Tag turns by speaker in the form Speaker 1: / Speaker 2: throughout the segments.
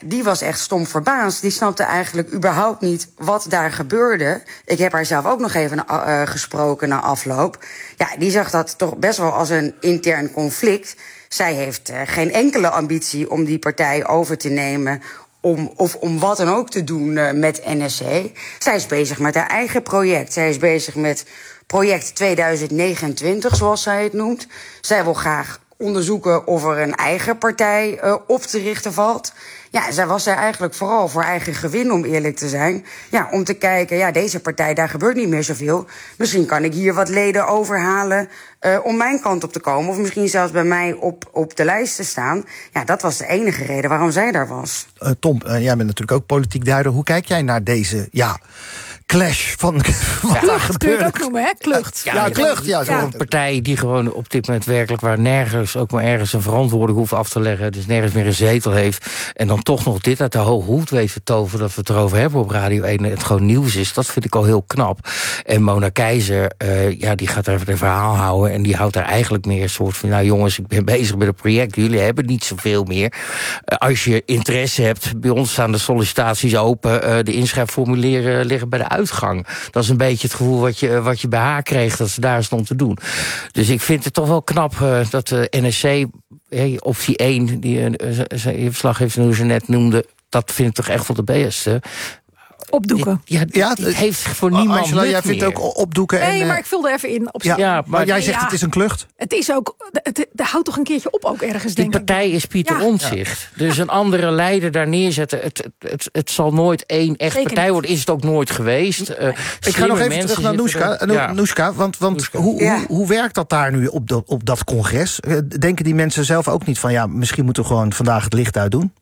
Speaker 1: die was echt stom verbaasd. Die snapte eigenlijk überhaupt niet wat daar gebeurde. Ik heb haar zelf ook nog even gesproken na afloop. Ja, die zag dat toch best wel als een intern conflict. Zij heeft geen enkele ambitie om die partij over te nemen, om wat dan ook te doen met NSC. Zij is bezig met haar eigen project. Zij is bezig met project 2029, zoals zij het noemt. Zij wil graag onderzoeken of er een eigen partij op te richten valt. Ja, zij was er eigenlijk vooral voor eigen gewin, om eerlijk te zijn. Ja, om te kijken, ja, deze partij, daar gebeurt niet meer zoveel. Misschien kan ik hier wat leden overhalen om mijn kant op te komen. Of misschien zelfs bij mij op de lijst te staan. Ja, dat was de enige reden waarom zij daar was.
Speaker 2: Tom, jij bent natuurlijk ook politiek duider. Hoe kijk jij naar deze clash van wat
Speaker 3: klucht, gebeurt? Kun je het ook noemen, hè? Klucht.
Speaker 2: Klucht, ja.
Speaker 4: Een partij die gewoon op dit moment werkelijk waar nergens, ook maar ergens een verantwoording hoeft af te leggen, dus nergens meer een zetel heeft, en dan toch nog dit uit de hoge hoed weet te toveren dat we het erover hebben op Radio 1 en het gewoon nieuws is, dat vind ik al heel knap. En Mona Keizer, die gaat er even een verhaal houden en die houdt daar eigenlijk meer een soort van, nou jongens, ik ben bezig met een project, jullie hebben niet zoveel meer. Als je interesse hebt, bij ons staan de sollicitaties open, de inschrijfformulieren liggen bij de uitgang. Dat is een beetje het gevoel wat je bij haar kreeg, dat ze daar stond te doen. Dus ik vind het toch wel knap dat de NSC, optie 1, die verslaggever hoe ze net noemde, dat vind ik toch echt wel de beste.
Speaker 3: Opdoeken.
Speaker 4: Het heeft voor niemand
Speaker 2: Angela, jij vindt ook opdoeken.
Speaker 3: Nee, maar ik vul er even in.
Speaker 2: Maar jij zegt het is een klucht.
Speaker 3: Het is ook, het houdt toch een keertje op ook ergens, denk ik.
Speaker 4: Die partij is Pieter Omtzigt. Dus een andere leider daar neerzetten. Het zal nooit één echt partij worden. Is het ook nooit geweest.
Speaker 2: Ik ga nog even terug naar Noeska. Want hoe werkt dat daar nu op dat congres? Denken die mensen zelf ook niet van, misschien moeten we gewoon vandaag het licht uitdoen?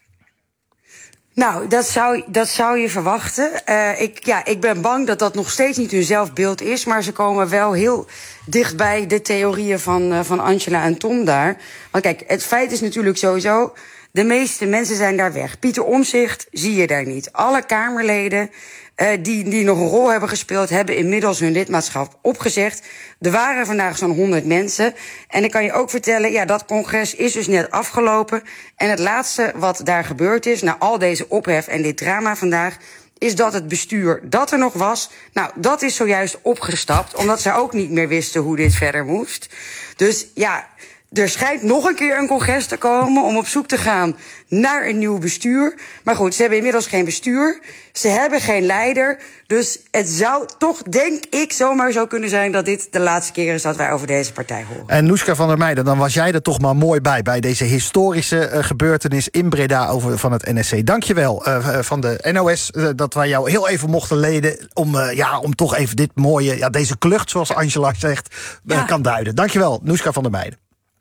Speaker 1: Nou, dat zou je verwachten. Ik ben bang dat dat nog steeds niet hun zelfbeeld is, maar ze komen wel heel dichtbij de theorieën van Angela en Tom daar. Want kijk, het feit is natuurlijk sowieso, de meeste mensen zijn daar weg. Pieter Omtzigt zie je daar niet. Alle Kamerleden die nog een rol hebben gespeeld, hebben inmiddels hun lidmaatschap opgezegd. Er waren vandaag zo'n 100 mensen. En ik kan je ook vertellen, dat congres is dus net afgelopen. En het laatste wat daar gebeurd is, na al deze ophef en dit drama vandaag, is dat het bestuur dat er nog was, dat is zojuist opgestapt, omdat zij ook niet meer wisten hoe dit verder moest. Dus er schijnt nog een keer een congres te komen om op zoek te gaan naar een nieuw bestuur. Maar goed, ze hebben inmiddels geen bestuur. Ze hebben geen leider. Dus het zou toch, denk ik, zomaar zo kunnen zijn dat dit de laatste keer is dat wij over deze partij horen.
Speaker 2: En Noeska van der Meijden, dan was jij er toch maar mooi bij deze historische gebeurtenis in Breda van het NSC. Dankjewel van de NOS dat wij jou heel even mochten leden om toch even dit mooie, deze klucht, zoals Angela zegt, kan duiden. Dankjewel, Noeska van der Meijden.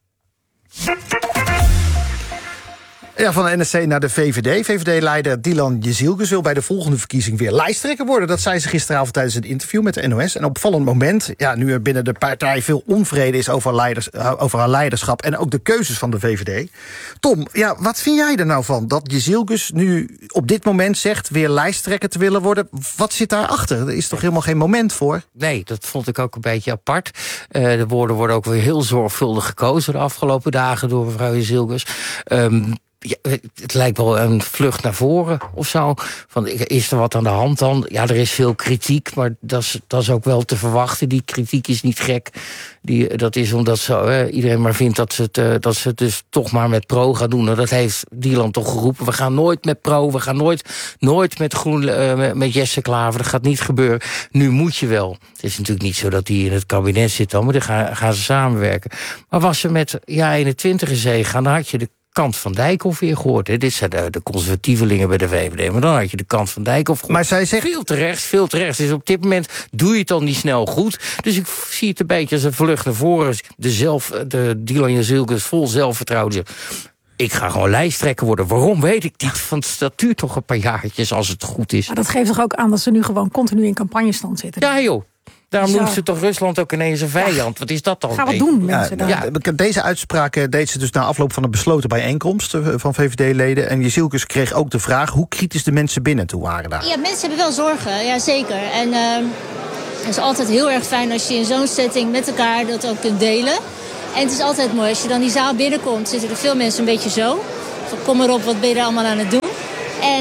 Speaker 2: Ja, van de NSC naar de VVD. VVD-leider Dylan Jezielkes wil bij de volgende verkiezing weer lijsttrekker worden. Dat zei ze gisteravond tijdens een interview met de NOS. Een opvallend moment, nu er binnen de partij veel onvrede is over haar leiderschap en ook de keuzes van de VVD. Tom, wat vind jij er nou van dat Jezielkes nu op dit moment zegt weer lijsttrekker te willen worden? Wat zit daarachter? Er is toch helemaal geen moment voor?
Speaker 4: Nee, dat vond ik ook een beetje apart. De woorden worden ook weer heel zorgvuldig gekozen de afgelopen dagen door mevrouw Jezielkes. Het lijkt wel een vlucht naar voren of zo. Is er wat aan de hand dan? Ja, er is veel kritiek, maar dat is ook wel te verwachten. Die kritiek is niet gek. Dat is omdat iedereen maar vindt dat ze het dus toch maar met pro gaan doen. Dat heeft Dylan toch geroepen. We gaan nooit met pro, we gaan nooit met met Jesse Klaver. Dat gaat niet gebeuren. Nu moet je wel. Het is natuurlijk niet zo dat die in het kabinet zit dan, maar dan gaan ze samenwerken. Maar was ze met JA21 in zee gaan, dan had je de Kant van Dijkhoff weer gehoord. Hè. Dit zijn de conservatievelingen bij de VVD. Maar dan had je de Kant van Dijkhoff gehoord.
Speaker 2: Maar zij zegt
Speaker 4: veel te rechts. Dus op dit moment doe je het dan niet snel goed. Dus ik zie het een beetje als een vlucht naar voren. De Dylan Jezielkes vol zelfvertrouwen. Ik ga gewoon lijsttrekker worden. Waarom, weet ik niet. Want dat duurt toch een paar jaartjes als het goed is.
Speaker 3: Maar dat geeft toch ook aan dat ze nu gewoon continu in campagnestand zitten?
Speaker 4: Ja, joh. Daarom noemt ze toch Rusland ook ineens een vijand. Wat is dat dan?
Speaker 3: Ga wat doen, mensen daar.
Speaker 2: Deze uitspraak deed ze dus na afloop van een besloten bijeenkomst van VVD-leden. En Jezielkes kreeg ook de vraag hoe kritisch de mensen binnen toe waren daar.
Speaker 5: Ja, mensen hebben wel zorgen, ja zeker. En het is altijd heel erg fijn als je in zo'n setting met elkaar dat ook kunt delen. En het is altijd mooi, als je dan die zaal binnenkomt, zitten er veel mensen een beetje zo. Van, kom maar op, wat ben je er allemaal aan het doen?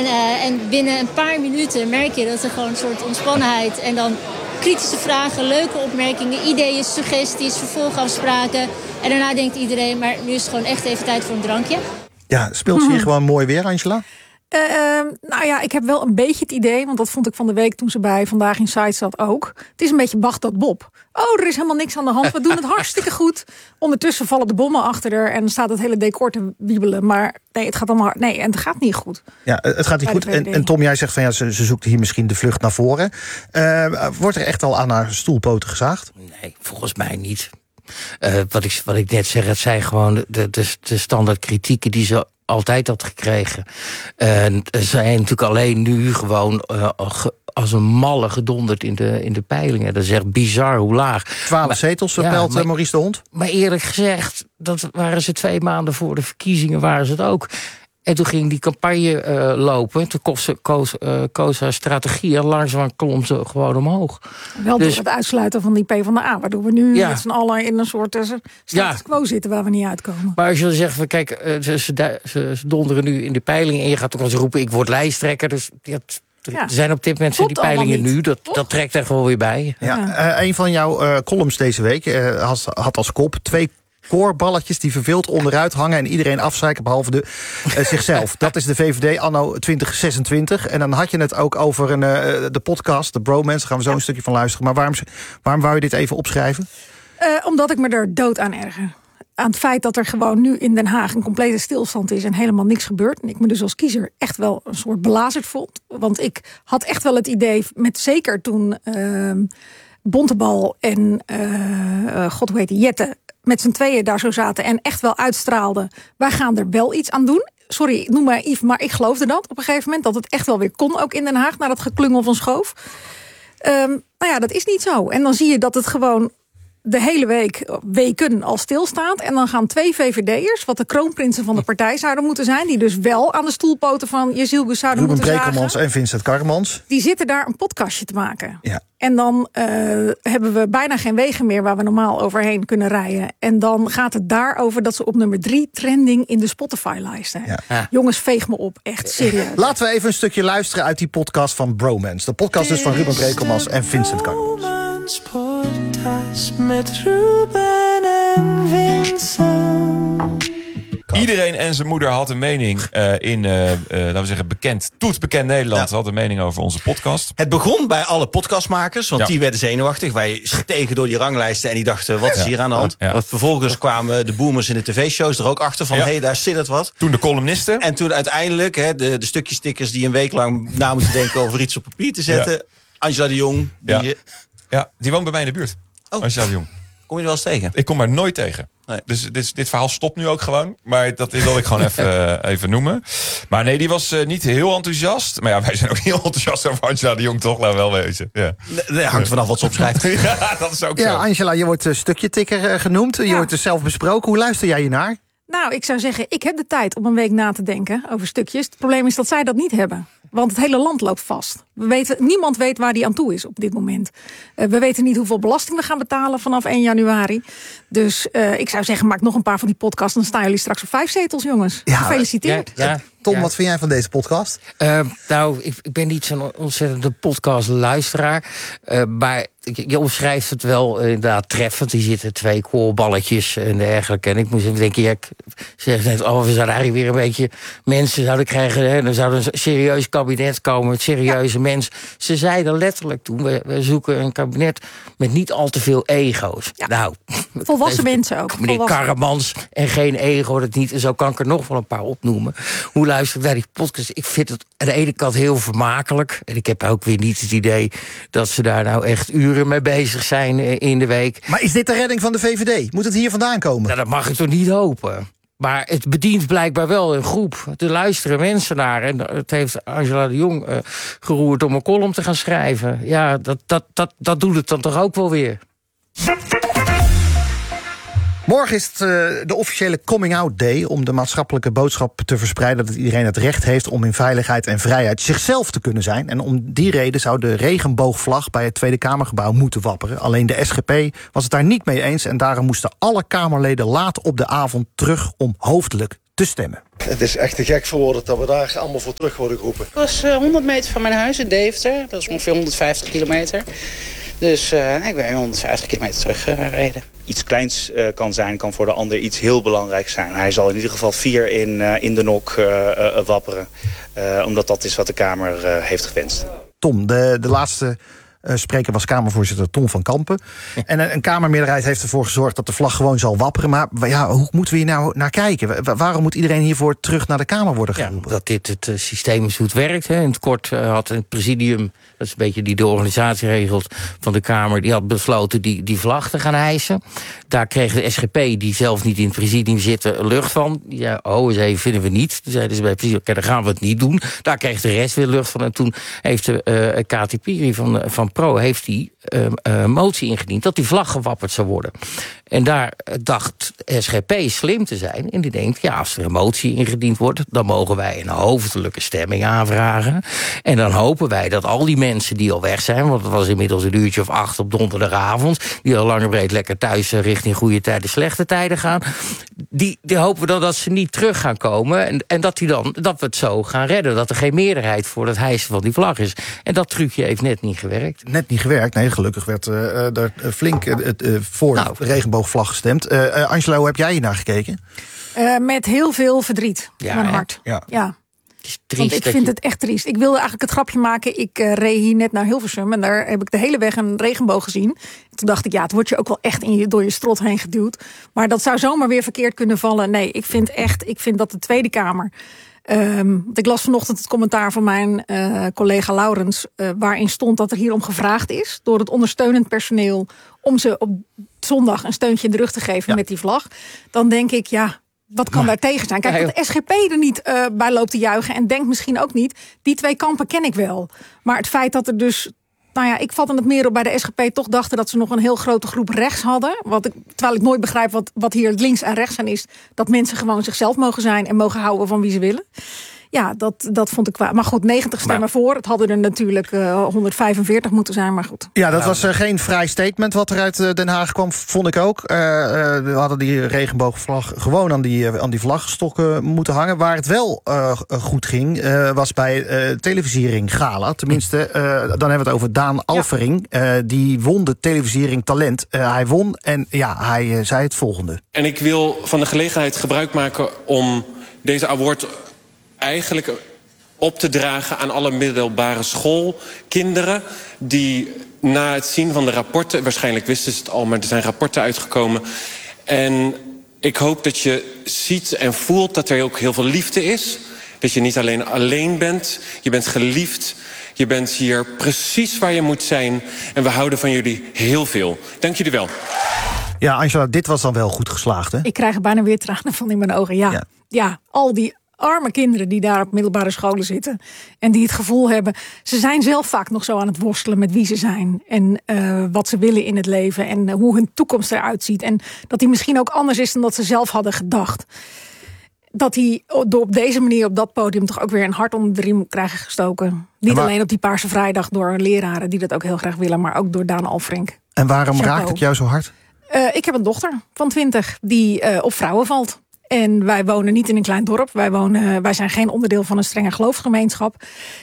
Speaker 5: En binnen een paar minuten merk je dat er gewoon een soort ontspannenheid... en dan kritische vragen, leuke opmerkingen, ideeën, suggesties, vervolgafspraken. En daarna denkt iedereen, maar nu is het gewoon echt even tijd voor een drankje.
Speaker 2: Ja, speelt ze hier gewoon mooi weer, Angela?
Speaker 3: Nou ja, ik heb wel een beetje het idee... want dat vond ik van de week toen ze bij Vandaag in Site zat ook. Het is een beetje Bagdad Bob. Oh, er is helemaal niks aan de hand. We doen het hartstikke goed. Ondertussen vallen de bommen achter haar... en dan staat het hele decor te wiebelen. Maar nee, het gaat allemaal en het gaat niet goed.
Speaker 2: Ja, het gaat niet goed. En Tom, jij zegt van ze zoekt hier misschien de vlucht naar voren. Wordt er echt al aan haar stoelpoten gezaagd?
Speaker 4: Nee, volgens mij niet. Wat ik net zeg, het zijn gewoon de standaard kritieken die ze altijd had gekregen. En ze zijn natuurlijk alleen nu gewoon als een malle gedonderd in de peilingen. Dat is echt bizar hoe laag.
Speaker 2: 12 zetels, pelt Maurice de Hond.
Speaker 4: Maar eerlijk gezegd, dat waren ze 2 maanden voor de verkiezingen, waren ze het ook. En toen ging die campagne lopen. Toen koos haar strategie en langzaam klom ze gewoon omhoog.
Speaker 3: Wel door het uitsluiten van die PvdA. Waardoor we nu met z'n allen in een soort status quo zitten waar we niet uitkomen.
Speaker 4: Maar als je dan zegt, van, kijk, ze donderen nu in de peilingen. En je gaat ook wel eens roepen, ik word lijsttrekker. Dus er zijn op dit moment die peilingen nu. Dat trekt er gewoon weer bij.
Speaker 2: Ja. Een van jouw columns deze week had als kop 2 koorballetjes die verveeld onderuit hangen en iedereen afzeiken behalve zichzelf. Dat is de VVD anno 2026. En dan had je het ook over de podcast, de Bromance. Daar gaan we zo een stukje van luisteren. Maar waarom wou je dit even opschrijven?
Speaker 3: Omdat ik me er dood aan erger. Aan het feit dat er gewoon nu in Den Haag een complete stilstand is en helemaal niks gebeurt. En ik me dus als kiezer echt wel een soort belazerd vond. Want ik had echt wel het idee, met zeker toen Bontebal en hoe heet die, Jette met z'n tweeën daar zo zaten en echt wel uitstraalden, wij gaan er wel iets aan doen. Sorry, noem maar Yves, maar ik geloofde dat op een gegeven moment, dat het echt wel weer kon, ook in Den Haag, na dat geklungel van Schoof. Nou ja, dat is niet zo. En dan zie je dat het gewoon de hele weken al stilstaat. En dan gaan 2 VVD'ers, wat de kroonprinsen van de partij zouden moeten zijn, die dus wel aan de stoelpoten van Jezilgus zouden
Speaker 2: Ruben
Speaker 3: moeten zagen.
Speaker 2: Brekelmans en Vincent Karremans.
Speaker 3: Die zitten daar een podcastje te maken.
Speaker 2: Ja.
Speaker 3: En dan hebben we bijna geen wegen meer waar we normaal overheen kunnen rijden. En dan gaat het daarover dat ze op nummer 3 trending in de Spotify-lijsten. Ja. Jongens, veeg me op. Echt serieus.
Speaker 2: Laten we even een stukje luisteren uit die podcast van Bromance. De podcast dus van Ruben Brekelmans en Vincent Karremans.
Speaker 6: Met Ruben en Vincent.
Speaker 7: Iedereen en zijn moeder had een mening in, laten we zeggen, bekend Nederland had een mening over onze podcast.
Speaker 8: Het begon bij alle podcastmakers, want die werden zenuwachtig. Wij stegen door die ranglijsten en die dachten, wat is hier aan de hand? Ja. Vervolgens kwamen de boomers in de tv-shows er ook achter van, hé, daar zit het wat.
Speaker 7: Toen de columnisten.
Speaker 8: En toen uiteindelijk de stukjes-stickers die een week lang na moeten denken over iets op papier te zetten. Ja. Angela de Jong.
Speaker 7: Die woont bij mij in de buurt.
Speaker 8: Oh.
Speaker 7: Angela de Jong.
Speaker 8: Kom je er wel eens tegen?
Speaker 7: Ik kom er nooit tegen. Nee. Dus dit verhaal stopt nu ook gewoon. Maar dat wil ik gewoon even noemen. Maar nee, die was niet heel enthousiast. Maar ja, wij zijn ook heel enthousiast over Angela de Jong, toch? Laat wel wezen. Ja.
Speaker 8: Nee, hangt vanaf wat ze opschrijft.
Speaker 7: Ja, dat is ook zo.
Speaker 2: Ja, Angela, je wordt stukje-tikker genoemd. Je wordt dus zelf besproken. Hoe luister jij hiernaar?
Speaker 3: Nou, ik zou zeggen, ik heb de tijd om een week na te denken over stukjes. Het probleem is dat zij dat niet hebben. Want het hele land loopt vast. Niemand weet waar die aan toe is op dit moment. We weten niet hoeveel belasting we gaan betalen vanaf 1 januari. Dus ik zou zeggen, maak nog een paar van die podcasts. Dan staan jullie straks op 5 zetels, jongens. Ja, gefeliciteerd.
Speaker 2: Tom, wat vind jij van deze podcast?
Speaker 4: Nou, ik ben niet zo'n ontzettende podcastluisteraar. Maar je omschrijft het wel inderdaad treffend. Die zitten 2 koorballetjes en dergelijke. En ik moest even denken, ik zeg net, we zouden eigenlijk weer een beetje mensen zouden krijgen. Hè, dan zou een serieus kabinet komen met serieuze mensen. Ze zeiden letterlijk toen, we zoeken een kabinet met niet al te veel ego's.
Speaker 3: Ja.
Speaker 4: Nou,
Speaker 3: volwassen mensen ook.
Speaker 4: Meneer Karremans en geen ego, dat niet. En zo kan ik er nog wel een paar opnoemen. Hoe luister ik naar die podcast? Ik vind het aan de ene kant heel vermakelijk. En ik heb ook weer niet het idee dat ze daar nou echt uren mee bezig zijn in de week.
Speaker 2: Maar is dit de redding van de VVD? Moet het hier vandaan komen?
Speaker 4: Nou, dat mag ik toch niet hopen. Maar het bedient blijkbaar wel een groep. Er luisteren mensen naar. En het heeft Angela de Jong geroerd om een column te gaan schrijven. Ja, dat doet het dan toch ook wel weer.
Speaker 2: Morgen is het de officiële coming-out day om de maatschappelijke boodschap te verspreiden dat iedereen het recht heeft om in veiligheid en vrijheid zichzelf te kunnen zijn. En om die reden zou de regenboogvlag bij het Tweede Kamergebouw moeten wapperen. Alleen de SGP was het daar niet mee eens en daarom moesten alle Kamerleden laat op de avond terug om hoofdelijk te te stemmen.
Speaker 9: Het is echt te gek voor woorden dat we daar allemaal voor terug worden geroepen.
Speaker 10: Het was 100 meter van mijn huis in Deventer. Dat is ongeveer 150 kilometer. Dus ik ben 150 kilometer teruggereden.
Speaker 11: Iets kleins kan voor de ander iets heel belangrijks zijn. Hij zal in ieder geval 4 in de nok wapperen. Omdat dat is wat de Kamer heeft gewenst.
Speaker 2: Tom, de laatste spreker was Kamervoorzitter Tom van Kampen. En een Kamermeerderheid heeft ervoor gezorgd dat de vlag gewoon zal wapperen. Maar ja, hoe moeten we hier nou naar kijken? Waarom moet iedereen hiervoor terug naar de Kamer worden geroepen?
Speaker 4: Ja, dat dit het systeem is hoe het werkt. Hè. In het kort had het presidium, dat is een beetje die de organisatie regelt van de Kamer, die had besloten die vlag te gaan hijsen. Daar kreeg de SGP, die zelf niet in het presidium zitten, lucht van. Die zei, eens even, vinden we niet. Toen zeiden ze bij het presidium, oké, dan gaan we het niet doen. Daar kreeg de rest weer lucht van. En toen heeft de Kati Piri van Pro heeft die motie ingediend dat die vlag gewapperd zou worden. En daar dacht SGP slim te zijn. En die denkt, ja, als er een motie ingediend wordt, dan mogen wij een hoofdelijke stemming aanvragen. En dan hopen wij dat al die mensen die al weg zijn, want het was inmiddels 7:08 op donderdagavond, die al lang en breed lekker thuis richting goede tijden, slechte tijden gaan, die hopen we dan dat ze niet terug gaan komen. En dat we het zo gaan redden. Dat er geen meerderheid voor het hijsen van die vlag is. En dat trucje heeft net niet gewerkt.
Speaker 2: Net niet gewerkt? Nee, gelukkig werd er flink voor de regenboogvlag gestemd. Angela, hoe heb jij hier naar gekeken?
Speaker 3: Met heel veel verdriet in mijn hart. Ja. Want ik vind het echt triest. Ik wilde eigenlijk het grapje maken. Ik reed hier net naar Hilversum en daar heb ik de hele weg een regenboog gezien. Toen dacht ik, ja, het wordt je ook wel echt door je strot heen geduwd. Maar dat zou zomaar weer verkeerd kunnen vallen. Nee, ik vind dat de Tweede Kamer. Want ik las vanochtend het commentaar van mijn collega Laurens, waarin stond dat er hierom gevraagd is door het ondersteunend personeel om ze op zondag een steuntje in de rug te geven met die vlag. Dan denk ik, ja, wat kan daar tegen zijn? Kijk, dat de SGP er niet bij loopt te juichen en denkt misschien ook niet, die twee kampen ken ik wel. Maar het feit dat er dus, nou ja, ik vatte het meer op bij de SGP toch dachten dat ze nog een heel grote groep rechts hadden. Terwijl ik nooit begrijp wat hier links en rechts aan is. Dat mensen gewoon zichzelf mogen zijn en mogen houden van wie ze willen. Ja, dat vond ik kwaad. Maar goed, 90 stemmen voor. Het hadden er natuurlijk 145 moeten zijn, maar goed.
Speaker 2: Ja, dat was geen vrij statement wat er uit Den Haag kwam, vond ik ook. We hadden die regenboogvlag gewoon aan die vlaggestokken moeten hangen. Waar het wel goed ging, was bij televisiering Gala. Tenminste, dan hebben we het over Daan Alfering. Die won de televisiering Talent. Hij won en ja, hij zei het volgende.
Speaker 12: En ik wil van de gelegenheid gebruik maken om deze award eigenlijk op te dragen aan alle middelbare schoolkinderen die na het zien van de rapporten, waarschijnlijk wisten ze het al, maar er zijn rapporten uitgekomen. En ik hoop dat je ziet en voelt dat er ook heel veel liefde is. Dat je niet alleen bent, je bent geliefd. Je bent hier precies waar je moet zijn. En we houden van jullie heel veel. Dank jullie wel.
Speaker 2: Ja, Angela, dit was dan wel goed geslaagd, hè?
Speaker 3: Ik krijg er bijna weer tranen van in mijn ogen, ja, al die arme kinderen die daar op middelbare scholen zitten en die het gevoel hebben, ze zijn zelf vaak nog zo aan het worstelen met wie ze zijn en wat ze willen in het leven en hoe hun toekomst eruit ziet en dat die misschien ook anders is dan dat ze zelf hadden gedacht. Dat hij op deze manier op dat podium toch ook weer een hart onder de riem krijgen gestoken. Niet alleen op die Paarse Vrijdag door leraren die dat ook heel graag willen, maar ook door Daan Alfrink.
Speaker 2: En waarom raakt het jou zo hard?
Speaker 3: Ik heb een dochter van 20 die op vrouwen valt. En wij wonen niet in een klein dorp. Wij zijn geen onderdeel van een strenge geloofsgemeenschap.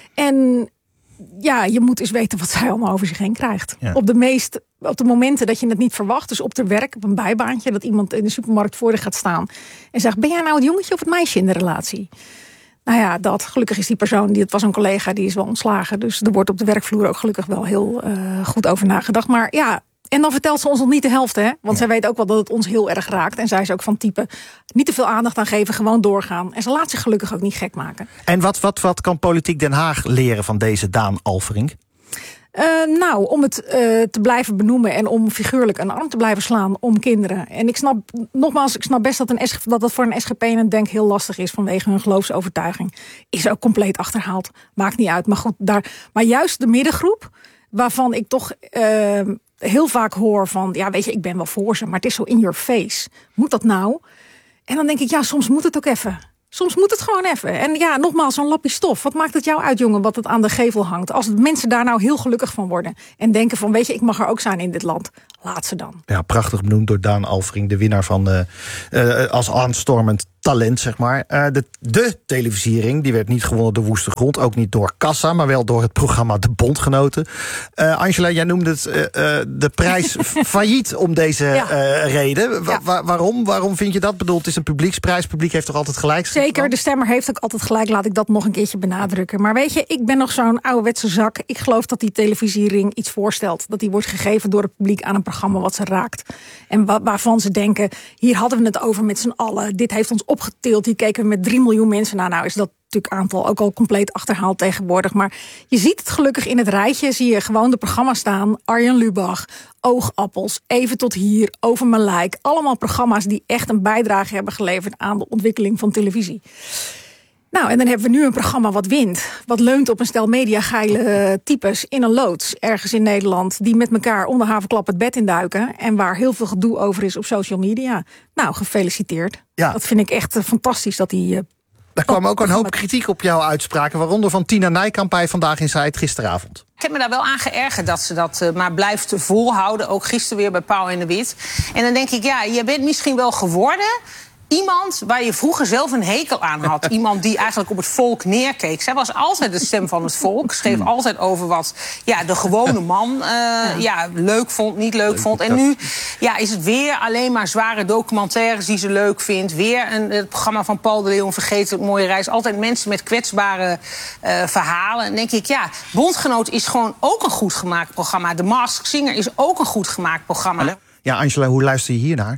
Speaker 3: En ja, je moet eens weten wat zij allemaal over zich heen krijgt. Ja. Op de momenten dat je het niet verwacht. Dus op de werk, op een bijbaantje. Dat iemand in de supermarkt voor je gaat staan. En zegt, ben jij nou het jongetje of het meisje in de relatie? Nou ja, gelukkig is die persoon, het was een collega, die is wel ontslagen. Dus er wordt op de werkvloer ook gelukkig wel heel goed over nagedacht. Maar ja, en dan vertelt ze ons nog niet de helft, hè? Want zij weet ook wel dat het ons heel erg raakt. En zij is ook van type niet te veel aandacht aan geven, gewoon doorgaan. En ze laat zich gelukkig ook niet gek maken.
Speaker 2: En wat kan Politiek Den Haag leren van deze Daan Alfering?
Speaker 3: Om het te blijven benoemen en om figuurlijk een arm te blijven slaan om kinderen. En ik snap best dat dat voor een SGP en een Denk heel lastig is vanwege hun geloofsovertuiging. Is ook compleet achterhaald. Maakt niet uit. Maar goed, maar juist de middengroep, waarvan ik toch heel vaak hoor van, ja, weet je, ik ben wel voor ze, maar het is zo in your face. Moet dat nou? En dan denk ik, ja, soms moet het ook even. Soms moet het gewoon even. En ja, nogmaals, zo'n lappie stof. Wat maakt het jou uit, jongen, wat het aan de gevel hangt? Als mensen daar nou heel gelukkig van worden en denken van, weet je, ik mag er ook zijn in dit land. Laat ze dan.
Speaker 2: Ja, prachtig benoemd door Daan Alfering, de winnaar van als aanstormend talent, zeg maar. De televisiering, die werd niet gewonnen door Woeste Grond. Ook niet door Kassa, maar wel door het programma De Bondgenoten. Angela, jij noemde het de prijs failliet om deze reden. Waarom vind je dat? Bedoeld, het is een publieksprijs. Het publiek heeft toch altijd gelijk?
Speaker 3: Zeker, de stemmer heeft ook altijd gelijk. Laat ik dat nog een keertje benadrukken. Maar weet je, ik ben nog zo'n ouderwetse zak. Ik geloof dat die televisiering iets voorstelt. Dat die wordt gegeven door het publiek aan een programma wat ze raakt. En waarvan ze denken, hier hadden we het over met z'n allen. Dit heeft ons opgetild. Hier keken we met 3 miljoen mensen naar. Nou is dat natuurlijk aantal ook al compleet achterhaald tegenwoordig. Maar je ziet het gelukkig in het rijtje. Zie je gewoon de programma's staan. Arjen Lubach, Oogappels, Even tot hier, Over mijn lijk. Allemaal programma's die echt een bijdrage hebben geleverd aan de ontwikkeling van televisie. Nou, en dan hebben we nu een programma wat wint. Wat leunt op een stel mediageile types in een loods ergens in Nederland, die met elkaar onder havenklap het bed induiken en waar heel veel gedoe over is op social media. Nou, gefeliciteerd. Ja. Dat vind ik echt fantastisch dat die...
Speaker 2: Er kwam ook een hoop kritiek op jouw uitspraken, waaronder van Tina Nijkamp bij Vandaag in Zuid gisteravond.
Speaker 13: Ik heb me daar wel aan geërgerd dat ze dat maar blijft volhouden. Ook gisteren weer bij Pauw en de Wit. En dan denk ik, ja, je bent misschien wel geworden iemand waar je vroeger zelf een hekel aan had. Iemand die eigenlijk op het volk neerkeek. Zij was altijd de stem van het volk. Schreef altijd over wat de gewone man leuk vond, niet leuk vond. En nu is het weer alleen maar zware documentaires die ze leuk vindt. Weer het programma van Paul de Leeuw, een vergetelijk mooie reis. Altijd mensen met kwetsbare verhalen. En denk ik, Bondgenoot is gewoon ook een goed gemaakt programma. The Masked Singer is ook een goed gemaakt programma.
Speaker 2: Ja, Angela, hoe luister je hier naar?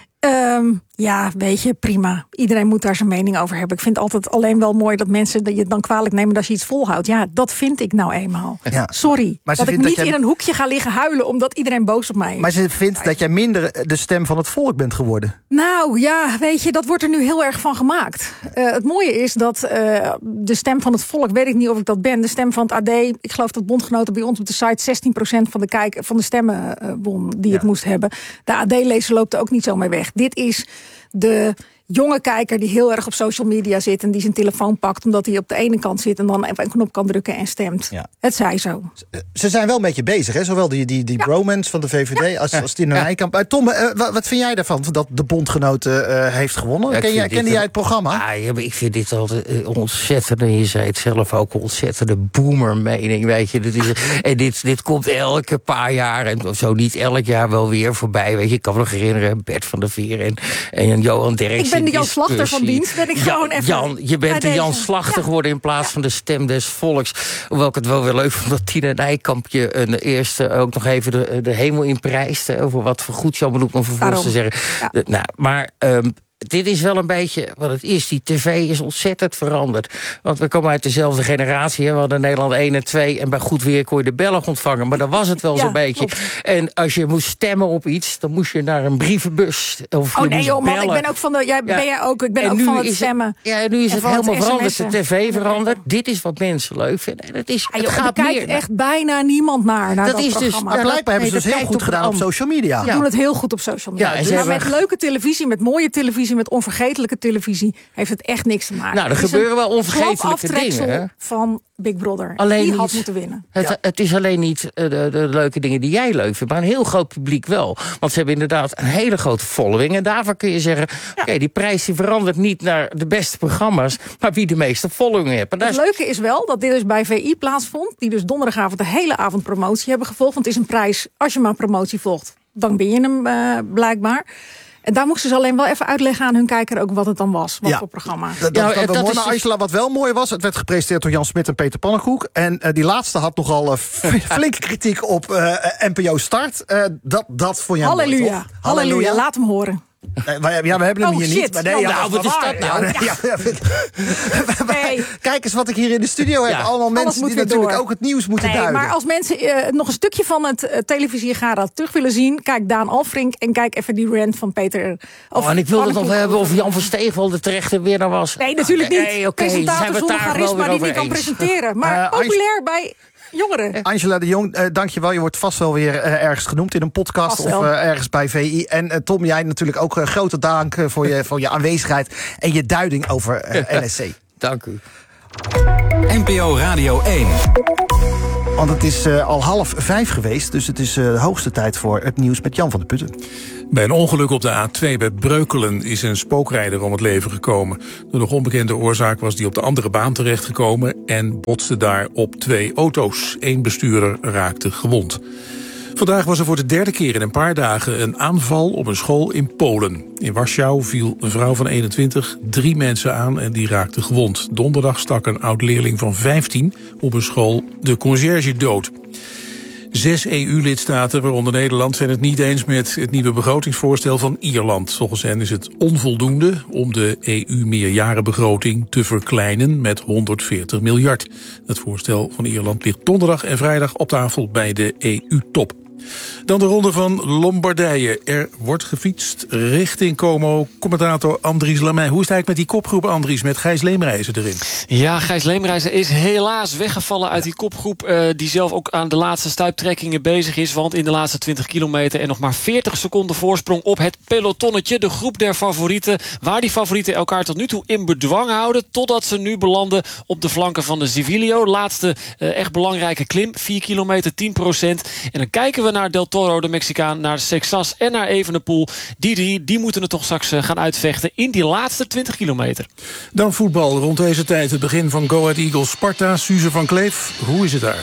Speaker 3: Ja, weet je, prima. Iedereen moet daar zijn mening over hebben. Ik vind het altijd alleen wel mooi dat mensen dat je het dan kwalijk nemen als je iets volhoudt. Ja, dat vind ik nou eenmaal. Ja. Sorry, maar dat ik niet in een hoekje ga liggen huilen omdat iedereen boos op mij is.
Speaker 2: Maar ze vindt dat jij minder de stem van het volk bent geworden.
Speaker 3: Nou ja, weet je, dat wordt er nu heel erg van gemaakt. Het mooie is dat de stem van het volk, weet ik niet of ik dat ben, de stem van het AD, ik geloof dat Bondgenoten bij ons op de site 16% van de stemmen won die het moest hebben. De AD-lezer loopt er ook niet zo mee weg. Dit is de jonge kijker die heel erg op social media zit en die zijn telefoon pakt omdat hij op de ene kant zit en dan even een knop kan drukken en stemt. Ja. Het zij zo.
Speaker 2: Ze zijn wel een beetje bezig, hè? Zowel die bromance van de VVD als Tina Nijkamp. Tom, wat vind jij daarvan, dat de Bondgenoten heeft gewonnen? Ja, kende jij het programma?
Speaker 4: Ja, ik vind dit altijd ontzettende, je zei het zelf ook, ontzettende boomer-mening, weet je. En dit komt elke paar jaar, en zo niet elk jaar wel weer voorbij, weet je. Ik kan me nog herinneren, Bert van der Veer en Johan Derksen.
Speaker 3: Ik ben de Jan Slachter van dienst, ben ik gewoon even...
Speaker 4: Je bent de Jan Slachter geworden in plaats van de stem des volks. Hoewel ik het wel weer leuk vond dat Tina Nijkamp je eerste ook nog even de hemel in prijste. Over wat voor goed Jan Beloek om vervolgens te zeggen. Ja. Maar dit is wel een beetje wat het is. Die tv is ontzettend veranderd. Want we komen uit dezelfde generatie. Hè? We hadden Nederland 1 en 2. En bij goed weer kon je de Belg ontvangen. Maar dan was het wel zo'n beetje. Klopt. En als je moest stemmen op iets, dan moest je naar een brievenbus. Of
Speaker 3: nee joh, man, ik ben ook van de... Ben jij ook? Ik ben ook van het stemmen.
Speaker 4: Ja, nu is het helemaal veranderd. De tv veranderd. Dit is wat mensen leuk vinden. En het gaat
Speaker 3: kijkt echt bijna niemand naar dat is
Speaker 2: programma. Dus, blijkbaar hebben ze dus heel goed gedaan op social media.
Speaker 3: Ze doen het heel goed op social media. Ja, maar met leuke televisie, met mooie televisie, met onvergetelijke televisie heeft het echt niks te maken.
Speaker 4: Nou, er gebeuren wel onvergetelijke dingen. Hè?
Speaker 3: Van Big Brother.
Speaker 4: Alleen
Speaker 3: die had moeten winnen.
Speaker 4: Het is alleen niet de leuke dingen die jij leuk vindt, maar een heel groot publiek wel. Want ze hebben inderdaad een hele grote following. En daarvoor kun je zeggen, oké, die prijs die verandert niet naar de beste programma's, maar wie de meeste following heeft.
Speaker 3: Het leuke is wel dat dit dus bij VI plaatsvond, die dus donderdagavond de hele avond promotie hebben gevolgd. Want het is een prijs, als je maar promotie volgt, dan ben je hem blijkbaar. En daar moesten ze alleen wel even uitleggen aan hun kijker ook wat het dan was. Wat voor programma.
Speaker 2: Dat is mooi. Angela, wat wel mooi was, het werd gepresenteerd door Jan Smit en Peter Pannenkoek. En die laatste had nogal flinke kritiek op NPO Start. Dat vond jij mooi, toch?
Speaker 3: Halleluja, laat hem horen.
Speaker 2: We hebben hem hier niet. Maar
Speaker 4: wat is dat nou?
Speaker 2: Kijk eens wat ik hier in de studio heb. Allemaal mensen die natuurlijk ook het nieuws moeten duiden.
Speaker 3: Maar als mensen nog een stukje van het televisie-gala terug willen zien, kijk Daan Alfrink en kijk even die rant van Peter.
Speaker 4: En ik wilde het nog hebben of Jan van Steegel de terechte winnaar was.
Speaker 3: Nee, natuurlijk niet. Presentator zonder charisma die niet kan presenteren. Maar populair bij jongeren.
Speaker 2: Angela de Jong, dank je wel. Je wordt vast wel weer ergens genoemd in een podcast of ergens bij VI. En Tom, jij natuurlijk ook grote dank voor je aanwezigheid en je duiding over NSC.
Speaker 4: Dank u.
Speaker 14: NPO Radio 1.
Speaker 2: Want het is al 4:30 geweest, dus het is de hoogste tijd voor het nieuws met Jan van der Putten.
Speaker 14: Bij een ongeluk op de A2 bij Breukelen is een spookrijder om het leven gekomen. Door nog onbekende oorzaak was die op de andere baan terechtgekomen en botste daar op 2 auto's. 1 bestuurder raakte gewond. Vandaag was er voor de 3e keer in een paar dagen een aanval op een school in Polen. In Warschau viel een vrouw van 21 3 mensen aan en die raakten gewond. Donderdag stak een oud-leerling van 15 op een school de conciërge dood. 6 EU-lidstaten, waaronder Nederland, zijn het niet eens met het nieuwe begrotingsvoorstel van Ierland. Volgens hen is het onvoldoende om de EU-meerjarenbegroting te verkleinen met 140 miljard. Het voorstel van Ierland ligt donderdag en vrijdag op tafel bij de EU-top. Dan de ronde van Lombardije. Er wordt gefietst richting Como. Commentator Andries Lamey. Hoe is het eigenlijk met die kopgroep, Andries, met Gijs Leemreizen erin?
Speaker 15: Ja, Gijs Leemreizen is helaas weggevallen uit die kopgroep, die zelf ook aan de laatste stuiptrekkingen bezig is. Want in de laatste 20 kilometer en nog maar 40 seconden voorsprong op het pelotonnetje. De groep der favorieten, waar die favorieten elkaar tot nu toe in bedwang houden. Totdat ze nu belanden op de flanken van de Civilio. Laatste echt belangrijke klim, 4 kilometer, 10%. En dan kijken we naar Del Toro, de Mexicaan, naar Sexas en naar Evenepoel. Die moeten het toch straks gaan uitvechten in die laatste 20 kilometer.
Speaker 14: Dan voetbal. Rond deze tijd het begin van Go Ahead Eagles Sparta. Suze van Kleef, hoe is het daar?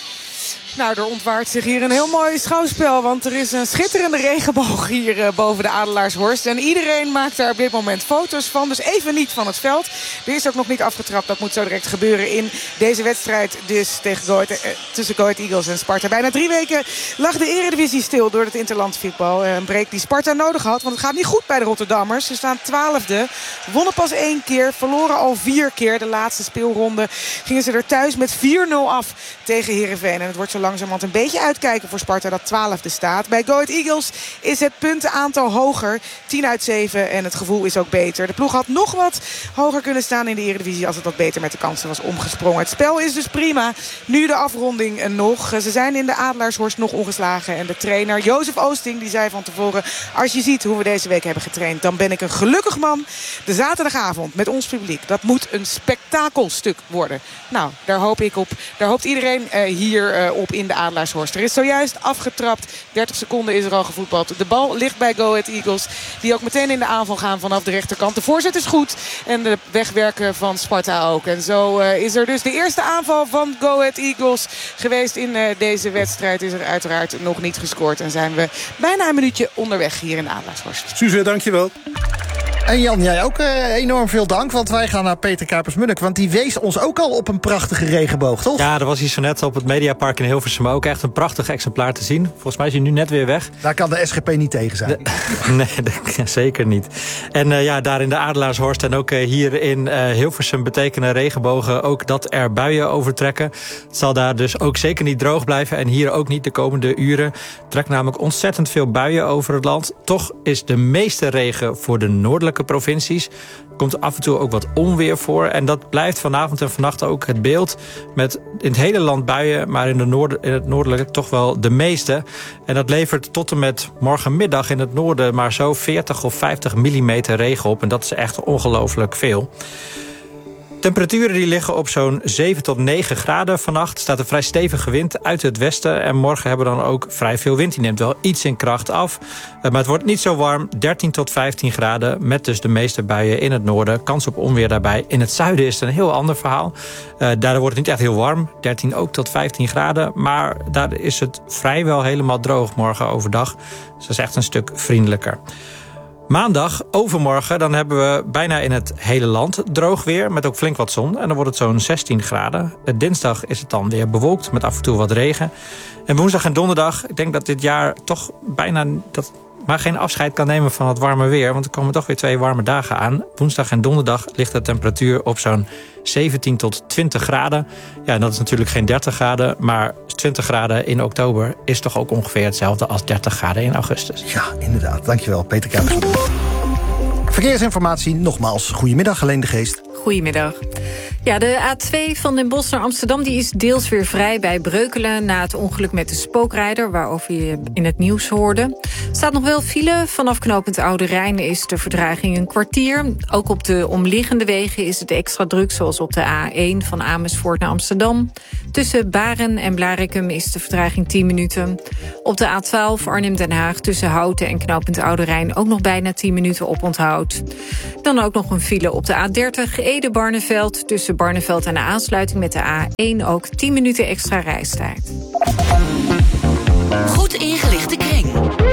Speaker 16: Nou, er ontwaart zich hier een heel mooi schouwspel. Want er is een schitterende regenboog hier boven de Adelaarshorst. En iedereen maakt daar op dit moment foto's van. Dus even niet van het veld. Er is ook nog niet afgetrapt. Dat moet zo direct gebeuren in deze wedstrijd. Dus tussen Go Ahead Eagles en Sparta. Bijna 3 weken lag de Eredivisie stil door het interlandvoetbal. Een break die Sparta nodig had. Want het gaat niet goed bij de Rotterdammers. Ze staan 12e. Wonnen pas 1 keer. Verloren al 4 keer. De laatste speelronde gingen ze er thuis met 4-0 af tegen Heerenveen. En het wordt zo langzamerhand een beetje uitkijken voor Sparta dat 12e staat. Bij Go Ahead Eagles is het puntenaantal hoger. 10 uit 7 en het gevoel is ook beter. De ploeg had nog wat hoger kunnen staan in de Eredivisie als het wat beter met de kansen was omgesprongen. Het spel is dus prima. Nu de afronding nog. Ze zijn in de Adelaarshorst nog ongeslagen. En de trainer Jozef Oosting die zei van tevoren: als je ziet hoe we deze week hebben getraind, dan ben ik een gelukkig man. De zaterdagavond met ons publiek. Dat moet een spektakelstuk worden. Nou, daar hoop ik op. Daar hoopt iedereen hier op in de Adelaarshorst. Er is zojuist afgetrapt. 30 seconden is er al gevoetbald. De bal ligt bij Go Ahead Eagles. Die ook meteen in de aanval gaan vanaf de rechterkant. De voorzet is goed. En de wegwerken van Sparta ook. En zo is er dus de eerste aanval van Go Ahead Eagles geweest in deze wedstrijd. Is er uiteraard nog niet gescoord. En zijn we bijna een minuutje onderweg hier in de Adelaarshorst.
Speaker 14: Suze, dankjewel.
Speaker 2: En Jan, jij ook enorm veel dank, want wij gaan naar Peter Kuipers-Munnik. Want die wees ons ook al op een prachtige regenboog, toch?
Speaker 17: Ja, dat was hier zo net op het Mediapark in Hilversum ook echt een prachtig exemplaar te zien. Volgens mij is hij nu net weer weg.
Speaker 2: Daar kan de SGP niet tegen zijn.
Speaker 17: Nee, zeker niet. En daar in de Adelaarshorst en ook hier in Hilversum betekenen regenbogen ook dat er buien overtrekken. Het zal daar dus ook zeker niet droog blijven en hier ook niet de komende uren. Er trekt namelijk ontzettend veel buien over het land. Toch is de meeste regen voor de noordelijke provincies. Er komt af en toe ook wat onweer voor. En dat blijft vanavond en vannacht ook het beeld. Met in het hele land buien, maar in het noordelijke toch wel de meeste. En dat levert tot en met morgenmiddag in het noorden maar zo 40 of 50 millimeter regen op. En dat is echt ongelooflijk veel. Temperaturen die liggen op zo'n 7 tot 9 graden. Vannacht staat een vrij stevige wind uit het westen. En morgen hebben we dan ook vrij veel wind. Die neemt wel iets in kracht af. Maar het wordt niet zo warm. 13 tot 15 graden. Met dus de meeste buien in het noorden. Kans op onweer daarbij. In het zuiden is het een heel ander verhaal. Daar wordt het niet echt heel warm. 13 ook tot 15 graden. Maar daar is het vrijwel helemaal droog morgen overdag. Dus dat is echt een stuk vriendelijker. Maandag, overmorgen, dan hebben we bijna in het hele land droog weer. Met ook flink wat zon. En dan wordt het zo'n 16 graden. Dinsdag is het dan weer bewolkt met af en toe wat regen. En woensdag en donderdag, ik denk dat dit jaar toch bijna maar geen afscheid kan nemen van het warme weer. Want er komen toch weer 2 warme dagen aan. Woensdag en donderdag ligt de temperatuur op zo'n 17 tot 20 graden. Ja, en dat is natuurlijk geen 30 graden. Maar 20 graden in oktober is toch ook ongeveer hetzelfde als 30 graden in augustus.
Speaker 2: Ja, inderdaad. Dankjewel, Peter Kuipers. Verkeersinformatie, nogmaals. Goedemiddag, Helene de Geest.
Speaker 18: Goedemiddag. Ja, de A2 van Den Bosch naar Amsterdam die is deels weer vrij bij Breukelen na het ongeluk met de spookrijder, waarover je in het nieuws hoorde. Er staat nog wel file. Vanaf knooppunt Oude Rijn is de vertraging een kwartier. Ook op de omliggende wegen is het extra druk, zoals op de A1 van Amersfoort naar Amsterdam. Tussen Baren en Blaricum is de vertraging 10 minuten. Op de A12 Arnhem-Den Haag tussen Houten en knooppunt Oude Rijn ook nog bijna 10 minuten oponthoud. Dan ook nog een file op de A30 Ede-Barneveld tussen Barneveld en de aansluiting met de A1 ook 10 minuten extra reistijd.
Speaker 19: Goed ingelichte kring.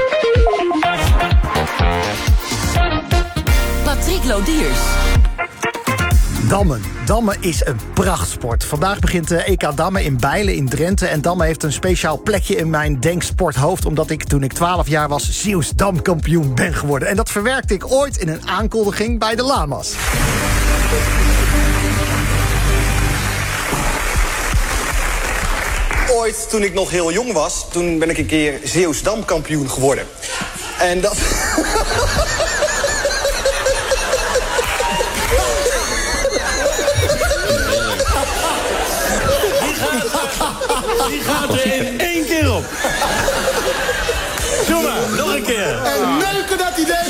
Speaker 19: Patrick Lodiers.
Speaker 2: Dammen is een prachtsport. Vandaag begint de EK Dammen in Bijlen in Drenthe. En dammen heeft een speciaal plekje in mijn denksporthoofd, omdat ik toen ik 12 jaar was Zeeuws damkampioen ben geworden. En dat verwerkte ik ooit in een aankondiging bij de Lama's.
Speaker 20: Ooit, toen ik nog heel jong was, toen ben ik een keer Zeeuws damkampioen geworden. En dat...
Speaker 8: Die gaat er in 1 keer op. Doe maar, nog een keer.
Speaker 20: En neuken dat idee.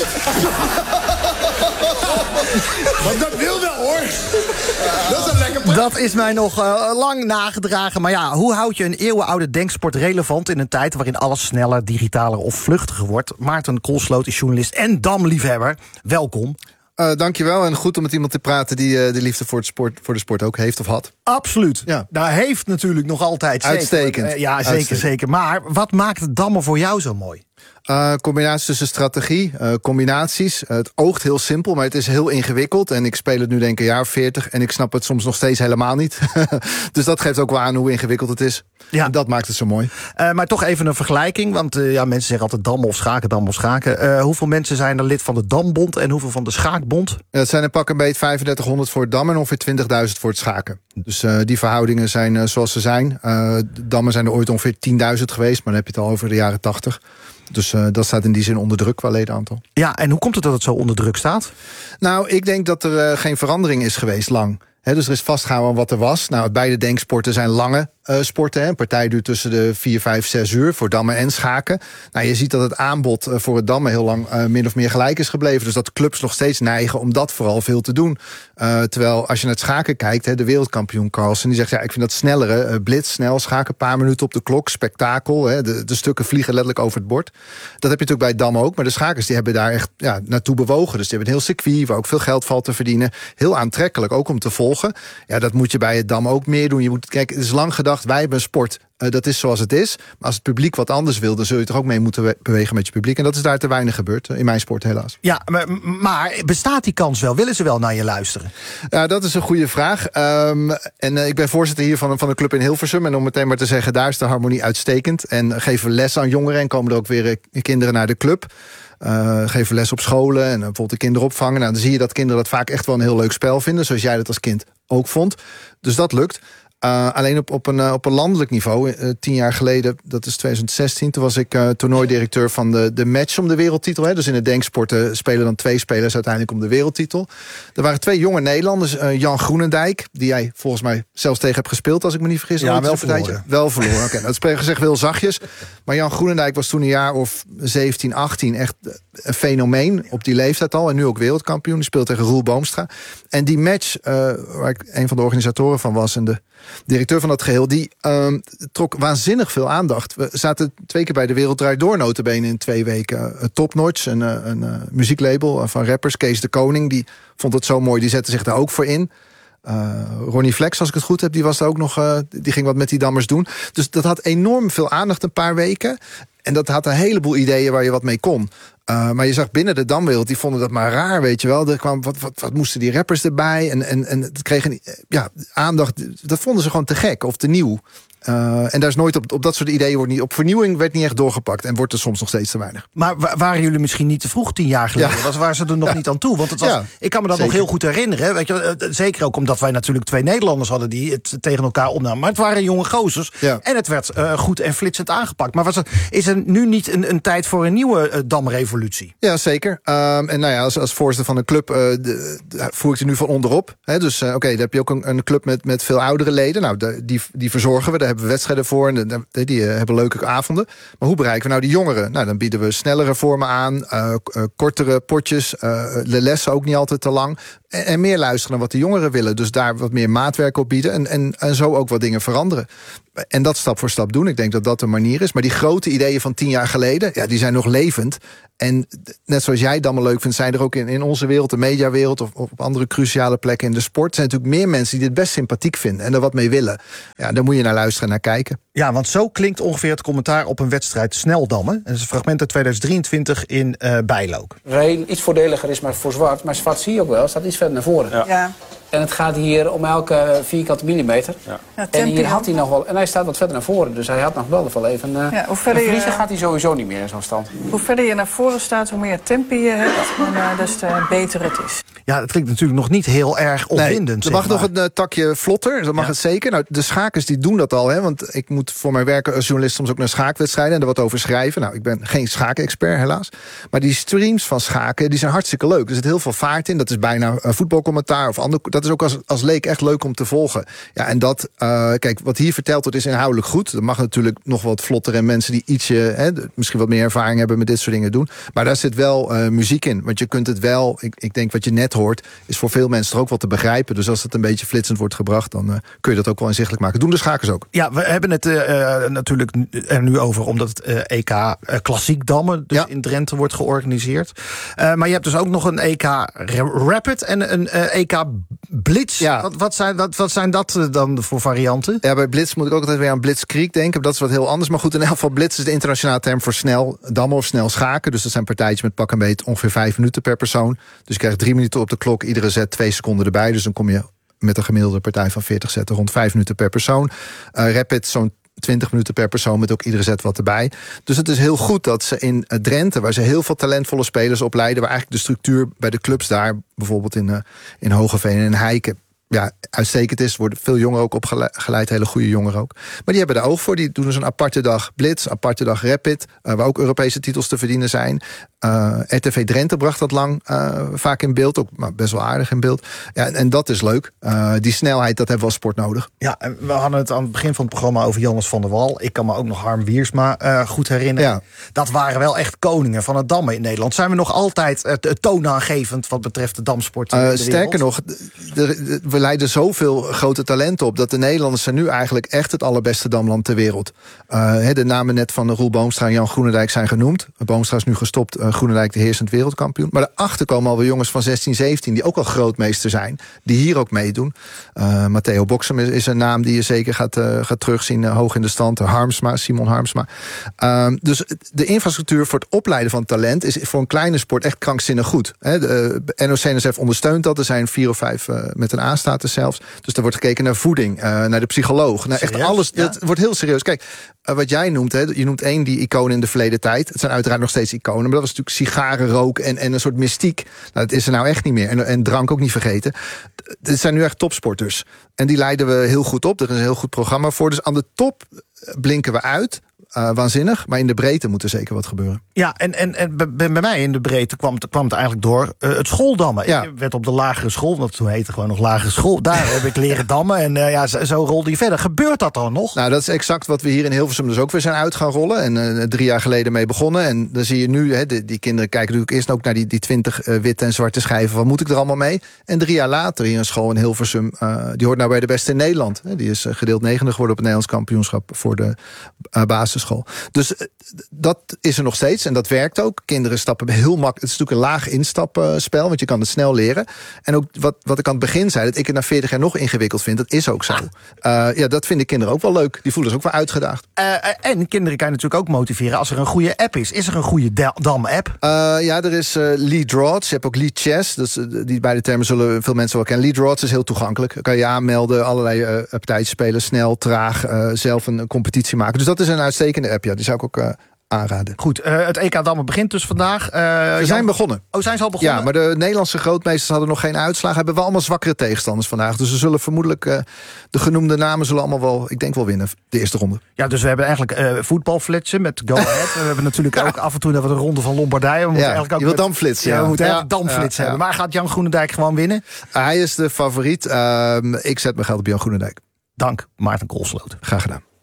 Speaker 20: Want dat wil wel, hoor. Dat is een lekker praat.
Speaker 2: Dat is mij nog lang nagedragen. Maar ja, hoe houd je een eeuwenoude denksport relevant in een tijd waarin alles sneller, digitaler of vluchtiger wordt? Maarten Koolsloot is journalist en damliefhebber. Welkom.
Speaker 21: Dankjewel, en goed om met iemand te praten die de liefde voor de sport ook heeft of had.
Speaker 2: Absoluut.
Speaker 21: Ja.
Speaker 2: Daar heeft natuurlijk nog altijd
Speaker 21: uitstekend.
Speaker 2: Ja, zeker,
Speaker 21: Uitstekend.
Speaker 2: zeker. Maar wat maakt het dammen voor jou zo mooi?
Speaker 21: Combinatie tussen strategie, combinaties. Het oogt heel simpel, maar het is heel ingewikkeld. En ik speel het nu denk ik een jaar of 40 en ik snap het soms nog steeds helemaal niet. Dus dat geeft ook wel aan hoe ingewikkeld het is. Ja. En dat maakt het zo mooi.
Speaker 2: Maar toch even een vergelijking, want mensen zeggen altijd dammen of schaken, dammen of schaken. Hoeveel mensen zijn er lid van de Dambond en hoeveel van de Schaakbond?
Speaker 21: Het zijn een pak een beetje 3500 voor het dammen en ongeveer 20.000 voor het schaken. Dus die verhoudingen zijn zoals ze zijn. Dammen zijn er ooit ongeveer 10.000 geweest, maar dan heb je het al over de jaren 80. Dus dat staat in die zin onder druk qua ledenaantal.
Speaker 2: Ja, en hoe komt het dat het zo onder druk staat?
Speaker 21: Nou, ik denk dat er geen verandering is geweest lang. Dus er is vastgehouden aan wat er was. Nou, beide denksporten zijn lange sporten. Een partij duurt tussen de 4, 5, 6 uur voor dammen en schaken. Nou, je ziet dat het aanbod voor het dammen heel lang min of meer gelijk is gebleven. Dus dat clubs nog steeds neigen om dat vooral veel te doen. Terwijl als je naar het schaken kijkt, de wereldkampioen Carlsen, die zegt, ja, ik vind dat snellere, blitz, snel schaken, een paar minuten op de klok, spektakel. De stukken vliegen letterlijk over het bord. Dat heb je natuurlijk bij dammen ook. Maar de schakers die hebben daar echt naartoe bewogen. Dus die hebben een heel circuit waar ook veel geld valt te verdienen. Heel aantrekkelijk, ook om te volgen. Ja, dat moet je bij het dammen ook meer doen. Je moet, kijk, het is lang gedacht, wij hebben een sport. Dat is zoals het is. Maar als het publiek wat anders wil, dan zul je toch ook mee moeten bewegen met je publiek. En dat is daar te weinig gebeurd, in mijn sport helaas.
Speaker 2: Ja, maar bestaat die kans wel? Willen ze wel naar je luisteren?
Speaker 21: Ja, dat is een goede vraag. Ik ben voorzitter hier van een club in Hilversum. En om meteen maar te zeggen, daar is de harmonie uitstekend. En geven we les aan jongeren en komen er ook weer kinderen naar de club. Geven les op scholen en bijvoorbeeld de kinderopvang. Nou, dan zie je dat kinderen dat vaak echt wel een heel leuk spel vinden. Zoals jij dat als kind ook vond. Dus dat lukt. Alleen op een landelijk niveau, 10 jaar geleden, dat is 2016... toen was ik toernooidirecteur van de match om de wereldtitel. Dus in het denksporten spelen dan 2 spelers uiteindelijk om de wereldtitel. Er waren 2 jonge Nederlanders, Jan Groenendijk, die jij volgens mij zelfs tegen hebt gespeeld, als ik me niet vergis.
Speaker 2: Ja, wel verloren.
Speaker 21: Wel verloren, oké. Dat is gezegd heel zachtjes. Maar Jan Groenendijk was toen een jaar of 17, 18 echt een fenomeen op die leeftijd al. En nu ook wereldkampioen. Die speelt tegen Roel Boomstra. En die match, waar ik een van de organisatoren van was en de directeur van dat geheel, die trok waanzinnig veel aandacht. We zaten 2 keer bij de Wereld Draait Door notabene in 2 weken. Top Notch, een muzieklabel van rappers, Kees de Koning, die vond het zo mooi, die zette zich daar ook voor in. Ronnie Flex, als ik het goed heb, die was daar ook nog, die ging wat met die dammers doen. Dus dat had enorm veel aandacht een paar weken. En dat had een heleboel ideeën waar je wat mee kon. Maar je zag binnen de damwereld, die vonden dat maar raar, weet je wel. Er kwam, wat moesten die rappers erbij? En het kreeg aandacht. Dat vonden ze gewoon te gek of te nieuw. En daar is nooit op dat soort ideeën op vernieuwing werd niet echt doorgepakt. En wordt er soms nog steeds te weinig.
Speaker 2: Maar waren jullie misschien niet te vroeg 10 jaar geleden? Ja. Waren ze er nog niet aan toe? Want het was, ik kan me dat nog heel goed herinneren. Weet je, zeker ook omdat wij natuurlijk 2 Nederlanders hadden die het tegen elkaar opnamen. Maar het waren jonge gozers. En het werd goed en flitsend aangepakt. Maar is er nu niet een tijd voor een nieuwe damrevolutie? revolutie.
Speaker 21: Ja, zeker. En nou ja, als voorzitter van een club voer ik er nu van onderop. Hè? Dus dan heb je ook een club met veel oudere leden. Nou, die verzorgen we. Daar hebben we wedstrijden voor. En die hebben leuke avonden. Maar hoe bereiken we nou die jongeren? Nou, dan bieden we snellere vormen aan. Kortere potjes. De lessen ook niet altijd te lang. En meer luisteren naar wat de jongeren willen. Dus daar wat meer maatwerk op bieden. En zo ook wat dingen veranderen. En dat stap voor stap doen. Ik denk dat dat de manier is. Maar die grote ideeën van 10 jaar geleden, ja, die zijn nog levend. En net zoals jij het allemaal leuk vindt, zijn er ook in onze wereld, de mediawereld of op andere cruciale plekken in de sport, zijn natuurlijk meer mensen die dit best sympathiek vinden en er wat mee willen. Ja, daar moet je naar luisteren en naar kijken.
Speaker 2: Ja, want zo klinkt ongeveer het commentaar op een wedstrijd Sneldammen. Dat is een fragment uit 2023 in Bijlook.
Speaker 1: Rijden iets voordeliger is maar voor zwart. Maar zwart zie je ook wel, staat iets verder naar voren.
Speaker 22: Ja.
Speaker 1: En het gaat hier om elke vierkante millimeter. Ja, en hier had hij nog wel. En hij staat wat verder naar voren. Dus hij had nog wel even. Hoe verder verliezen gaat hij sowieso niet meer in zo'n stand.
Speaker 22: Hoe verder je naar voren staat, hoe meer tempo je hebt, des te beter het is.
Speaker 2: Ja, dat klinkt natuurlijk nog niet heel erg opwindend.
Speaker 21: Nee, er mag nog een takje vlotter, dat mag het zeker. Nou, de schakers die doen dat al, hè, want ik moet voor mijn werk als journalist soms ook naar schaakwedstrijden en er wat over schrijven. Nou, ik ben geen schaakexpert helaas. Maar die streams van schaken, die zijn hartstikke leuk. Er zit heel veel vaart in, dat is bijna voetbalcommentaar of ander. Dat is ook als leek echt leuk om te volgen. Ja, en dat, kijk, wat hier verteld wordt is inhoudelijk goed. Dat mag natuurlijk nog wat vlotter en mensen die ietsje, misschien wat meer ervaring hebben met dit soort dingen doen. Maar daar zit wel muziek in, want je kunt het wel, ik denk wat je net hoort, is voor veel mensen er ook wel te begrijpen. Dus als het een beetje flitsend wordt gebracht, dan kun je dat ook wel inzichtelijk maken. Doen de schakers ook.
Speaker 2: Ja, we hebben het natuurlijk er nu over, omdat het EK Klassiek Dammen dus in Drenthe wordt georganiseerd. Maar je hebt dus ook nog een EK Rapid en een EK Blitz. Ja. Wat zijn dat dan voor varianten?
Speaker 21: Ja, bij Blitz moet ik ook altijd weer aan Blitzkrieg denken. Dat is wat heel anders. Maar goed, in elk geval Blitz is de internationale term voor snel dammen of snel schaken. Dus dat zijn partijtjes met pak en beet ongeveer 5 minuten per persoon. Dus je krijgt 3 minuten op de klok. Iedere zet 2 seconden erbij. Dus dan kom je met een gemiddelde partij van 40 zetten rond 5 minuten per persoon. Rapid zo'n 20 minuten per persoon met ook iedere zet wat erbij. Dus het is heel goed dat ze in Drenthe, waar ze heel veel talentvolle spelers opleiden, waar eigenlijk de structuur bij de clubs daar, bijvoorbeeld in Hogeveen en in Heiken, ja, uitstekend is. Worden veel jongeren ook opgeleid, hele goede jongeren ook. Maar die hebben er oog voor. Die doen dus een aparte dag Blitz, aparte dag Rapid, waar ook Europese titels te verdienen zijn. RTV Drenthe bracht dat lang vaak in beeld, ook maar best wel aardig in beeld. Ja, en dat is leuk. Die snelheid, dat hebben we als sport nodig.
Speaker 2: Ja, en we hadden het aan het begin van het programma over Jannes van der Wal. Ik kan me ook nog Harm Wiersma goed herinneren. Ja. Dat waren wel echt koningen van het dammen in Nederland. Zijn we nog altijd toonaangevend wat betreft de damsport?
Speaker 21: Sterker nog, we leiden zoveel grote talenten op dat de Nederlanders zijn nu eigenlijk echt het allerbeste damland ter wereld. De namen net van Roel Boomstra en Jan Groenendijk zijn genoemd. Boomstra is nu gestopt, Groenendijk de heersend wereldkampioen. Maar daarachter komen alweer jongens van 16, 17 die ook al grootmeester zijn, die hier ook meedoen. Matteo Boksem is een naam die je zeker gaat terugzien hoog in de stand. Simon Harmsma. Dus de infrastructuur voor het opleiden van talent is voor een kleine sport echt krankzinnig goed. De NOC-NSF ondersteunt dat. Er zijn 4 of 5 met een A-status zelfs. Dus er wordt gekeken naar voeding, naar de psycholoog, naar echt alles. Ja. Het wordt heel serieus. Kijk, wat jij noemt, je noemt die icoon in de verleden tijd. Het zijn uiteraard nog steeds iconen, maar dat was natuurlijk sigarenrook en een soort mystiek. Nou, dat is er nou echt niet meer. En drank ook niet vergeten. Het zijn nu echt topsporters. En die leiden we heel goed op. Er is een heel goed programma voor. Dus aan de top blinken we uit. Waanzinnig, maar in de breedte moet er zeker wat gebeuren.
Speaker 2: Ja, en bij mij in de breedte kwam het eigenlijk door het schooldammen. Ja. Ik werd op de lagere school, want toen heette gewoon nog lagere school. Daar heb ik leren dammen en zo rolde je verder. Gebeurt dat dan nog?
Speaker 21: Nou, dat is exact wat we hier in Hilversum dus ook weer zijn uit gaan rollen. En 3 jaar geleden mee begonnen. En dan zie je nu, die kinderen kijken natuurlijk eerst ook naar die 20 witte en zwarte schijven. Wat moet ik er allemaal mee? En 3 jaar later hier een school in Hilversum, die hoort nou bij de beste in Nederland. Die is gedeeld 9e geworden op het Nederlands kampioenschap voor de basisschool. Dus dat is er nog steeds en dat werkt ook. Kinderen stappen heel makkelijk. Het is natuurlijk een laag instapspel, want je kan het snel leren. En ook wat ik aan het begin zei, dat ik het na 40 jaar nog ingewikkeld vind, dat is ook zo. Dat vinden kinderen ook wel leuk. Die voelen zich ook wel uitgedaagd.
Speaker 2: En kinderen kan je natuurlijk ook motiveren als er een goede app is. Is er een goede dam-app?
Speaker 21: Er is Lead Rods. Je hebt ook Lead Chess. Dus die beide termen zullen veel mensen wel kennen. Lead Rods is heel toegankelijk. Dan kan je aanmelden, allerlei partijtjes spelen, snel, traag, zelf een competitie maken. Dus dat is een uitstekende app. Ja, die zou ik ook aanraden.
Speaker 2: Goed, het EK Dammen begint dus vandaag.
Speaker 21: We zijn begonnen.
Speaker 2: Oh, zijn ze al begonnen?
Speaker 21: Ja, maar de Nederlandse grootmeesters hadden nog geen uitslagen. Hebben wel allemaal zwakkere tegenstanders vandaag. Dus ze zullen vermoedelijk, de genoemde namen zullen allemaal wel, ik denk wel winnen, de eerste ronde.
Speaker 2: Ja, dus we hebben eigenlijk voetbalflitsen met Go Ahead. We hebben natuurlijk ook af en toe een ronde van Lombardije. We
Speaker 21: je wil damflitsen.
Speaker 2: Ja, we moeten eigenlijk damflitsen hebben. Maar gaat Jan Groenendijk gewoon winnen?
Speaker 21: Hij is de favoriet. Ik zet mijn geld op Jan Groenendijk.
Speaker 2: Dank, Maarten Koolsloot.
Speaker 21: Graag gedaan.